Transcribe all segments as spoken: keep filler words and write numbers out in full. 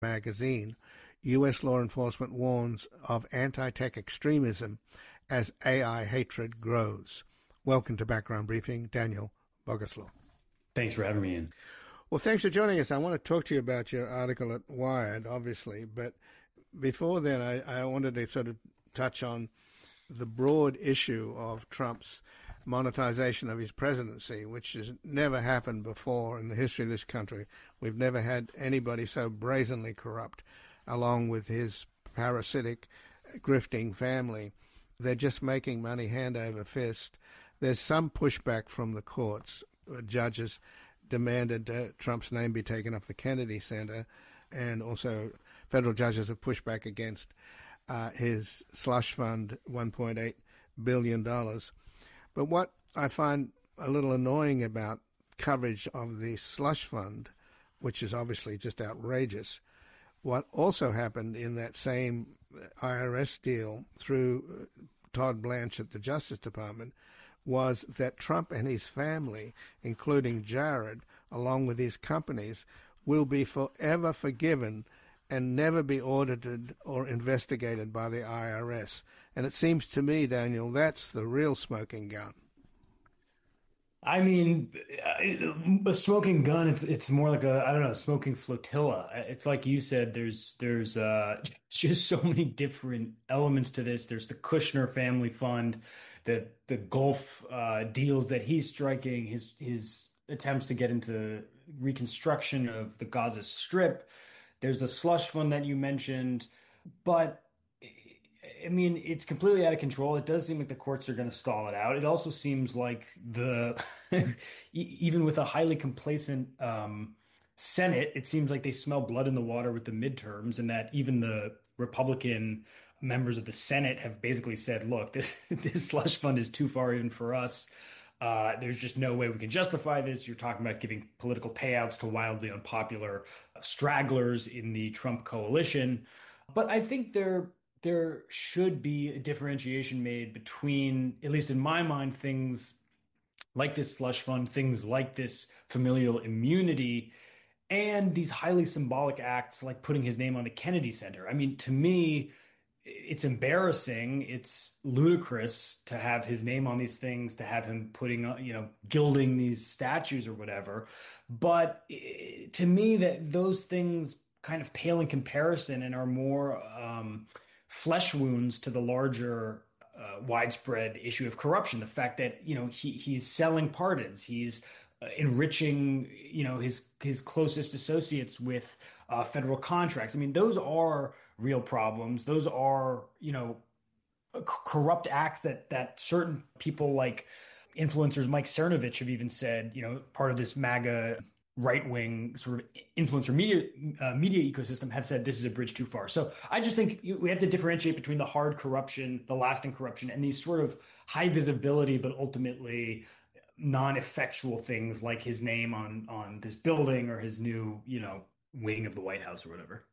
magazine, U S law enforcement warns of anti-tech extremism as A I hatred grows. Welcome to Background Briefing, Daniel Bogoslaw. Thanks for having me in. Well, thanks for joining us. I want to talk to you about your article at Wired, obviously, but before then, I, I wanted to sort of touch on the broad issue of Trump's monetization of his presidency, which has never happened before in the history of this country. We've never had anybody so brazenly corrupt, along with his parasitic, grifting family. They're just making money hand over fist. There's some pushback from the courts. Judges demanded uh, Trump's name be taken off the Kennedy Center, and also federal judges have pushed back against uh, his slush fund, one point eight billion dollars. But what I find a little annoying about coverage of the slush fund, which is obviously just outrageous, what also happened in that same I R S deal through Todd Blanche at the Justice Department was that Trump and his family, including Jared, along with his companies, will be forever forgiven and never be audited or investigated by the I R S. And it seems to me, Daniel, that's the real smoking gun. I mean, a smoking gun, it's it's more like a, I don't know, smoking flotilla. It's like you said, there's there's uh, just so many different elements to this. There's the Kushner family fund, the the Gulf uh, deals that he's striking, his his attempts to get into reconstruction of the Gaza Strip. There's the slush fund that you mentioned, but I mean, it's completely out of control. It does seem like the courts are going to stall it out. It also seems like the, even with a highly complacent um, Senate, it seems like they smell blood in the water with the midterms, and that even the Republican members of the Senate have basically said, look, this, this slush fund is too far even for us. Uh, there's just no way we can justify this. You're talking about giving political payouts to wildly unpopular stragglers in the Trump coalition. But I think there, there should be a differentiation made between, at least in my mind, things like this slush fund, things like this familial immunity, and these highly symbolic acts like putting his name on the Kennedy Center. I mean, to me, it's embarrassing. It's ludicrous to have his name on these things, to have him putting, you know, gilding these statues or whatever. But to me, that those things kind of pale in comparison and are more um, flesh wounds to the larger uh, widespread issue of corruption. The fact that, you know, he he's selling pardons, he's uh, enriching, you know, his his closest associates with uh, federal contracts. I mean, those are real problems. Those are, you know, c- corrupt acts that that certain people like influencers Mike Cernovich have even said, you know, part of this MAGA right-wing sort of influencer media uh, media ecosystem have said this is a bridge too far. So I just think we have to differentiate between the hard corruption, the lasting corruption, and these sort of high visibility but ultimately non-effectual things like his name on on this building or his new, you know, wing of the White House or whatever.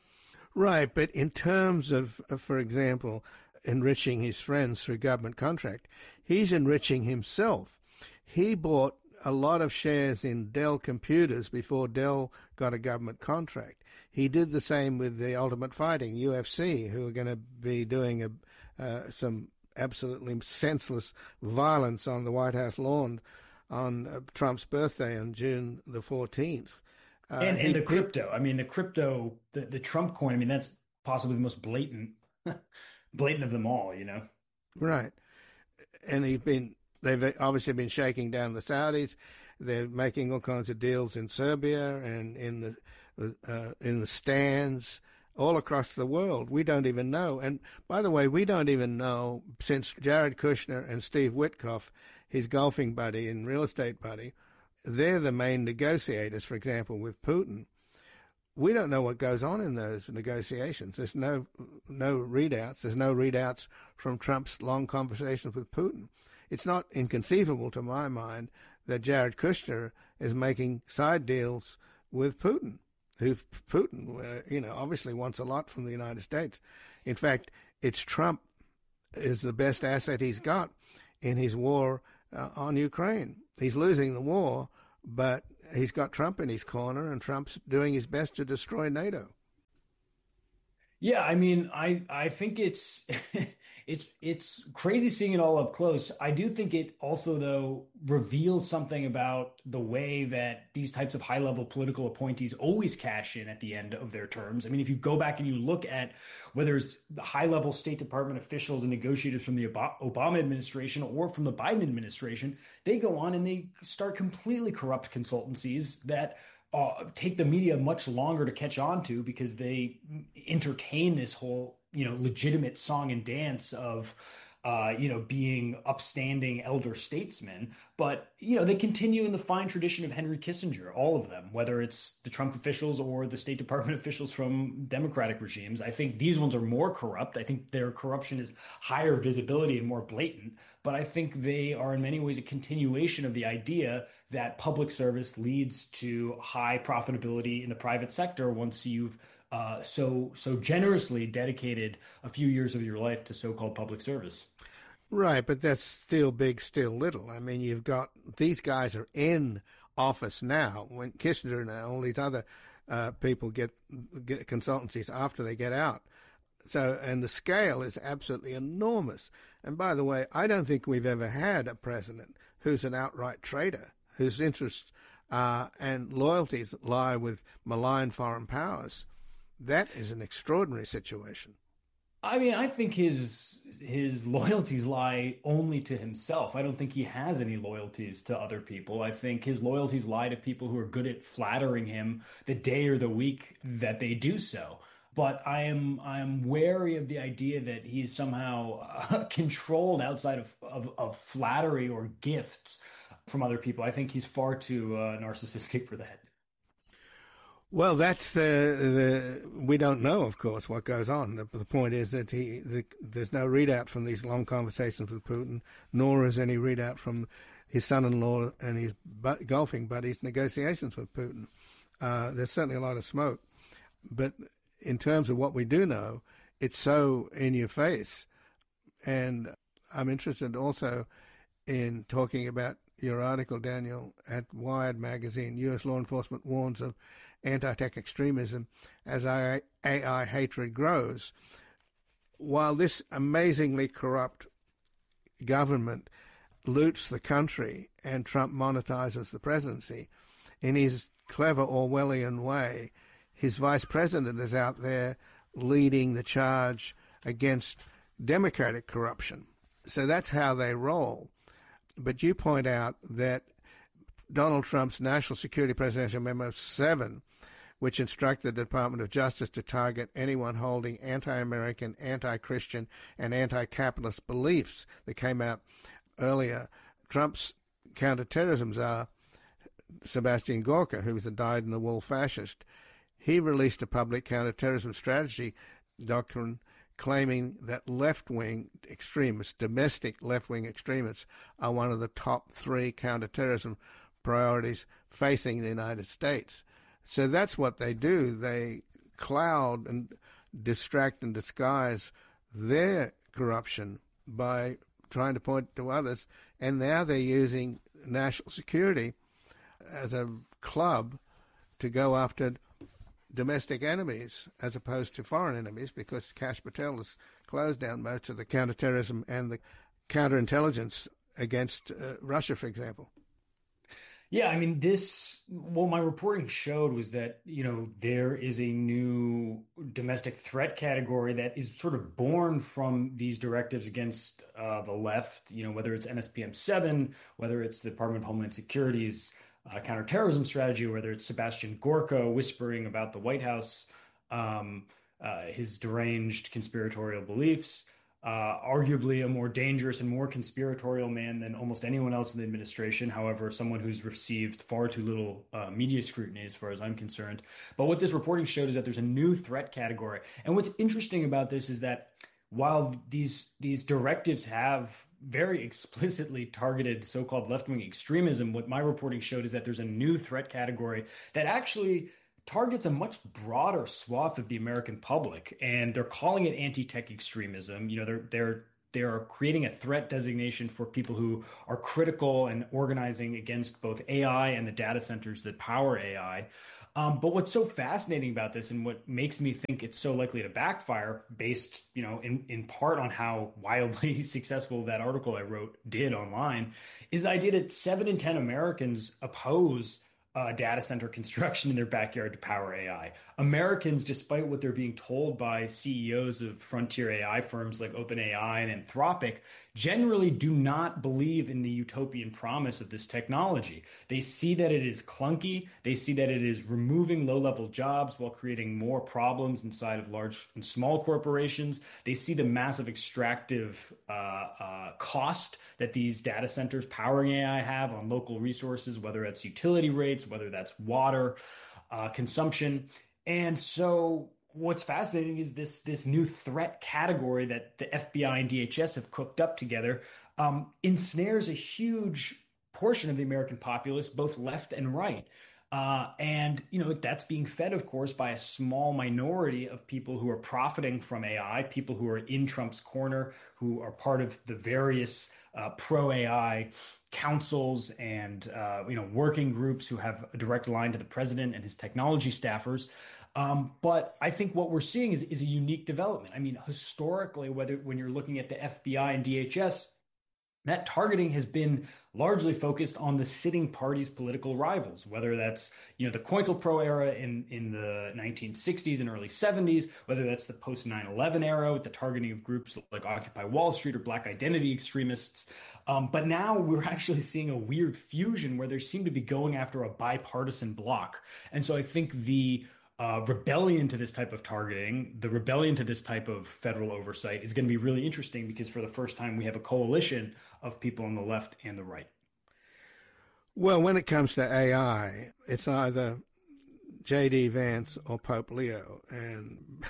Right, but in terms of, of, for example, enriching his friends through government contract, he's enriching himself. He bought a lot of shares in Dell Computers before Dell got a government contract. He did the same with the Ultimate Fighting, U F C, who are going to be doing a, uh, some absolutely senseless violence on the White House lawn on uh, Trump's birthday on June the fourteenth. Uh, and and he, the crypto. I mean, the crypto, the, the Trump coin, I mean, that's possibly the most blatant, blatant of them all, you know? Right. And he's been, they've obviously been shaking down the Saudis. They're making all kinds of deals in Serbia and in the, uh, in the stands all across the world. We don't even know. And by the way, we don't even know, since Jared Kushner and Steve Witkoff, his golfing buddy and real estate buddy, they're the main negotiators, for example, with Putin. We don't know what goes on in those negotiations. There's no no readouts. There's no readouts from Trump's long conversations with Putin. It's not inconceivable to my mind that Jared Kushner is making side deals with Putin, who Putin, uh, you know, obviously wants a lot from the United States. In fact, it's Trump is the best asset he's got in his war uh, on Ukraine. He's losing the war, but he's got Trump in his corner, and Trump's doing his best to destroy NATO. Yeah, I mean, I I think it's it's it's crazy seeing it all up close. I do think it also though reveals something about the way that these types of high-level political appointees always cash in at the end of their terms. I mean, if you go back and you look at whether it's high-level State Department officials and negotiators from the Ob- Obama administration or from the Biden administration, they go on and they start completely corrupt consultancies that uh, take the media much longer to catch on to because they entertain this whole, you know, legitimate song and dance of, uh, you know, being upstanding elder statesmen. But, you know, they continue in the fine tradition of Henry Kissinger, all of them, whether it's the Trump officials or the State Department officials from Democratic regimes. I think these ones are more corrupt. I think their corruption is higher visibility and more blatant. But I think they are in many ways a continuation of the idea that public service leads to high profitability in the private sector once you've uh, so so generously dedicated a few years of your life to so-called public service. Right, but that's still big, still little. I mean, you've got these guys are in office now. When Kissinger and all these other uh, people get get consultancies after they get out. So, and the scale is absolutely enormous. And by the way, I don't think we've ever had a president who's an outright traitor, whose interests uh, and loyalties lie with malign foreign powers. That is an extraordinary situation. I mean, I think his his loyalties lie only to himself. I don't think he has any loyalties to other people. I think his loyalties lie to people who are good at flattering him the day or the week that they do so. But I am I am wary of the idea that he is somehow uh, controlled outside of, of of flattery or gifts from other people. I think he's far too uh, narcissistic for that. Well, that's the, the we don't know, of course, what goes on. The, the point is that he the, there's no readout from these long conversations with Putin, nor is any readout from his son-in-law and his bu- golfing buddies' negotiations with Putin. Uh, there's certainly a lot of smoke, but in terms of what we do know, it's so in your face. And I'm interested also in talking about your article, Daniel, at Wired magazine. U S law enforcement warns of anti-tech extremism as A I hatred grows. While this amazingly corrupt government loots the country and Trump monetizes the presidency, in his clever Orwellian way, his vice president is out there leading the charge against democratic corruption. So that's how they roll. But you point out that Donald Trump's National Security Presidential Memo seven, which instructed the Department of Justice to target anyone holding anti-American, anti-Christian, and anti-capitalist beliefs that came out earlier. Trump's counterterrorism czar, Sebastian Gorka, who was a dyed-in-the-wool fascist, he released a public counterterrorism strategy doctrine claiming that left-wing extremists, domestic left-wing extremists, are one of the top three counterterrorism priorities facing the United States. So that's what they do. They cloud and distract and disguise their corruption by trying to point to others. And now they're using national security as a club to go after domestic enemies as opposed to foreign enemies, because Kash Patel has closed down most of the counterterrorism and the counterintelligence against uh, Russia, for example. Yeah, I mean, this, what my reporting showed was that, you know, there is a new domestic threat category that is sort of born from these directives against uh, the left, you know, whether it's N S P M seven, whether it's the Department of Homeland Security's uh, counterterrorism strategy, or whether it's Sebastian Gorka whispering about the White House, um, uh, his deranged conspiratorial beliefs. Uh, arguably a more dangerous and more conspiratorial man than almost anyone else in the administration. However, someone who's received far too little uh, media scrutiny as far as I'm concerned. But what this reporting showed is that there's a new threat category. And what's interesting about this is that while these these directives have very explicitly targeted so-called left-wing extremism, what my reporting showed is that there's a new threat category that actually targets a much broader swath of the American public, and they're calling it anti-tech extremism. You know, they're they're they're creating a threat designation for people who are critical and organizing against both A I and the data centers that power A I. Um, but what's so fascinating about this and what makes me think it's so likely to backfire, based, you know, in, in part on how wildly successful that article I wrote did online, is the idea that seven in ten Americans oppose uh, data center construction in their backyard to power A I. Americans, despite what they're being told by C E Os of frontier A I firms like OpenAI and Anthropic, generally do not believe in the utopian promise of this technology. They see that it is clunky. They see that it is removing low-level jobs while creating more problems inside of large and small corporations. They see the massive extractive uh, uh, cost that these data centers powering A I have on local resources, whether it's utility rates, whether that's water uh, consumption. And so what's fascinating is this this new threat category that the F B I and D H S have cooked up together um, ensnares a huge portion of the American populace, both left and right. Uh, and, you know, that's being fed, of course, by a small minority of people who are profiting from A I, people who are in Trump's corner, who are part of the various uh, pro-A I councils and, uh, you know, working groups who have a direct line to the president and his technology staffers. Um, but I think what we're seeing is, is a unique development. I mean, historically, whether when you're looking at the F B I and D H S, that targeting has been largely focused on the sitting party's political rivals, whether that's, you know, the COINTELPRO era in, in the nineteen sixties and early seventies, whether that's the post nine eleven era with the targeting of groups like Occupy Wall Street or Black identity extremists. Um, but now we're actually seeing a weird fusion where they seem to be going after a bipartisan bloc. And so I think the Uh, rebellion to this type of targeting, the rebellion to this type of federal oversight is going to be really interesting because for the first time we have a coalition of people on the left and the right. Well, when it comes to A I, it's either J D Vance or Pope Leo. And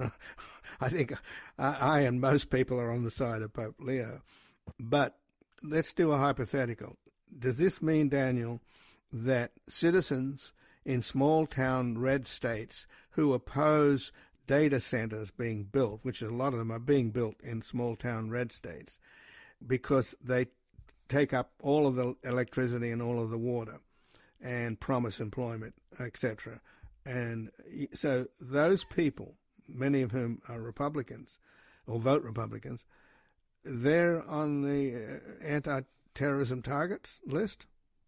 I think I, I and most people are on the side of Pope Leo. But let's do a hypothetical. Does this mean, Daniel, that citizens in small-town red states who oppose data centers being built, which a lot of them are being built in small-town red states, because they take up all of the electricity and all of the water and promise employment, et cetera. And so those people, many of whom are Republicans or vote Republicans, they're on the anti-terrorism targets list?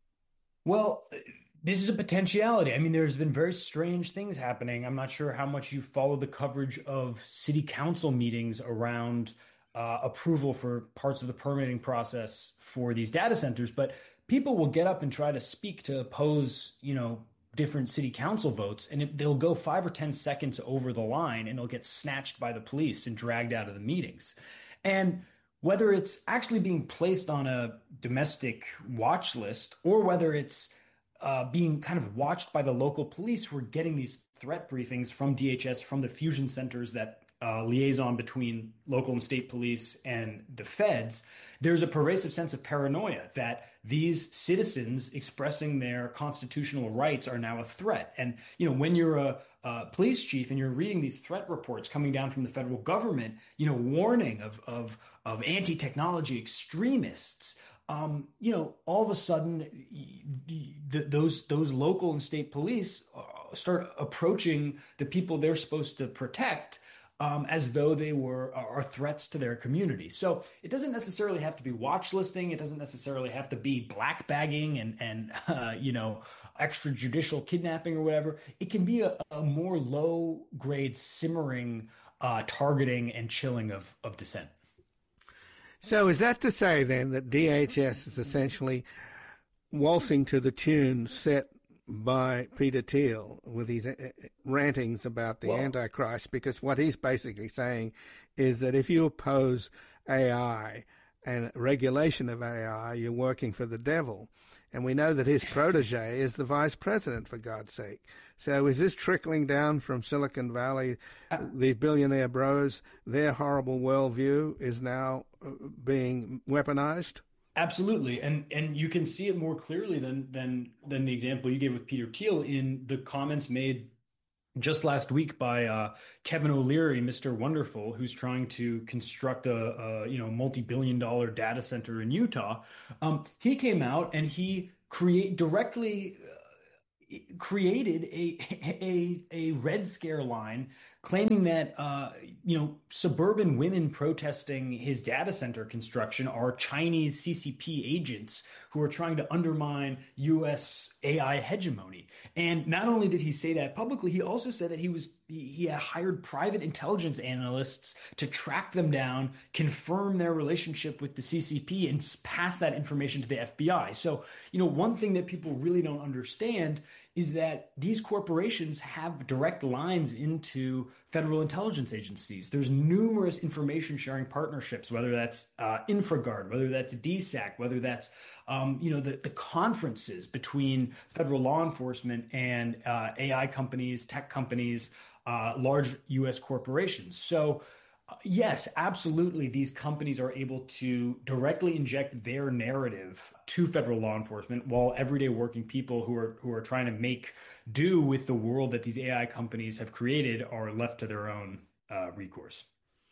Well, this is a potentiality. I mean, there's been very strange things happening. I'm not sure how much you follow the coverage of city council meetings around uh, approval for parts of the permitting process for these data centers, but people will get up and try to speak to oppose, you know, different city council votes, and it, they'll go five or ten seconds over the line, and they'll get snatched by the police and dragged out of the meetings. And whether it's actually being placed on a domestic watch list or whether it's Uh, being kind of watched by the local police who are getting these threat briefings from D H S, from the fusion centers that uh, liaison between local and state police and the feds, there's a pervasive sense of paranoia that these citizens expressing their constitutional rights are now a threat. And, you know, when you're a, a police chief and you're reading these threat reports coming down from the federal government, you know, warning of, of, of anti-technology extremists, Um, you know, all of a sudden, th- those those local and state police start approaching the people they're supposed to protect um, as though they were are threats to their community. So it doesn't necessarily have to be watch listing. It doesn't necessarily have to be black bagging and and uh, you know, extrajudicial kidnapping or whatever. It can be a, a more low grade simmering uh, targeting and chilling of of dissent. So is that to say, then, that D H S is essentially waltzing to the tune set by Peter Thiel with his rantings about the well, Antichrist? Because what he's basically saying is that if you oppose A I and regulation of A I, you're working for the devil. And we know that his protege is the vice president, for God's sake. So is this trickling down from Silicon Valley? Uh, the billionaire bros, their horrible worldview is now being weaponized? Absolutely. And and you can see it more clearly than than than the example you gave with Peter Thiel in the comments made just last week by uh, Kevin O'Leary, Mister Wonderful, who's trying to construct a, a you know multi-billion dollar data center in Utah. Um, he came out and he create directly created a a a Red Scare line claiming that uh, you know suburban women protesting his data center construction are Chinese C C P agents who are trying to undermine U S A I hegemony. And not only did he say that publicly, he also said that he was he, he had hired private intelligence analysts to track them down, confirm their relationship with the C C P, and pass that information to the F B I. So, you know, one thing that people really don't understand is that these corporations have direct lines into federal intelligence agencies. There's numerous information sharing partnerships, whether that's uh, InfraGard, whether that's D SAC, whether that's um, you know the, the conferences between federal law enforcement and uh, A I companies, tech companies, uh, large U S corporations. So uh, yes, absolutely, these companies are able to directly inject their narrative to federal law enforcement, while everyday working people who are who are trying to make do with the world that these A I companies have created are left to their own uh, recourse.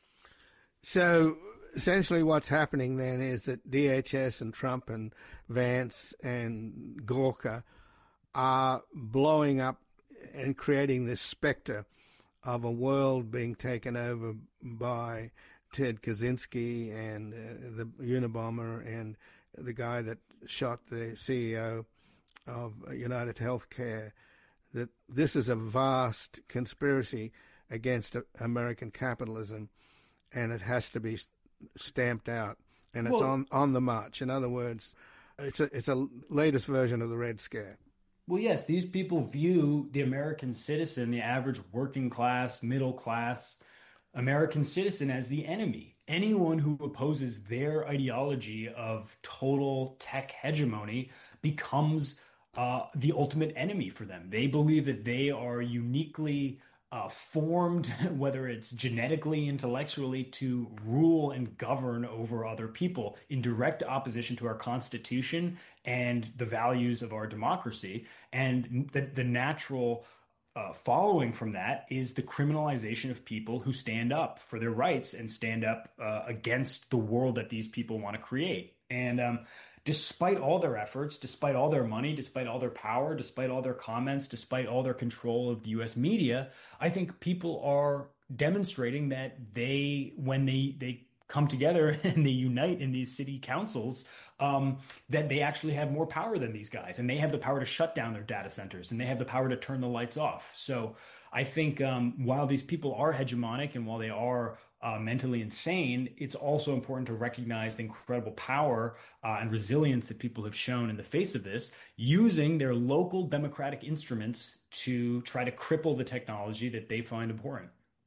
So essentially what's happening then is that D H S and Trump and Vance and Gawker are blowing up and creating this specter of a world being taken over by Ted Kaczynski and uh, the Unabomber and the guy that shot the C E O of United Healthcare, that this is a vast conspiracy against American capitalism, and it has to be stamped out, and it's well, on, on the march. In other words, it's a, it's a latest version of the Red Scare. Well, yes, these people view the American citizen, the average working class, middle class American citizen, as the enemy. Anyone who opposes their ideology of total tech hegemony becomes uh, the ultimate enemy for them. They believe that they are uniquely uh, formed, whether it's genetically, intellectually, to rule and govern over other people in direct opposition to our Constitution and the values of our democracy. And the, the natural uh, following from that is the criminalization of people who stand up for their rights and stand up uh, against the world that these people want to create. And um, despite all their efforts, despite all their money, despite all their power, despite all their comments, despite all their control of the U S media, I think people are demonstrating that they, when they, they come together and they unite in these city councils, um, that they actually have more power than these guys, and they have the power to shut down their data centers, and they have the power to turn the lights off. So I think um, while these people are hegemonic and while they are Uh, mentally insane, it's also important to recognize the incredible power uh, and resilience that people have shown in the face of this, using their local democratic instruments to try to cripple the technology that they find abhorrent.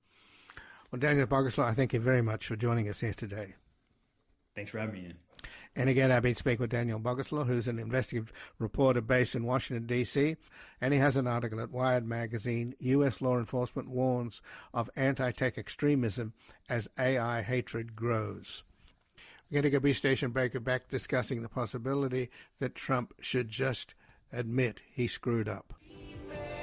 Well, Daniel Boguslaw, I thank you very much for joining us here today. Thanks for having me, Ian. And again, I've been speaking with Daniel Boguslaw, who's an investigative reporter based in Washington, D C, and he has an article at Wired Magazine, U S Law Enforcement Warns of Anti-Tech Extremism as A I Hatred Grows. We're going to go be station breaker back discussing the possibility that Trump should just admit he screwed up.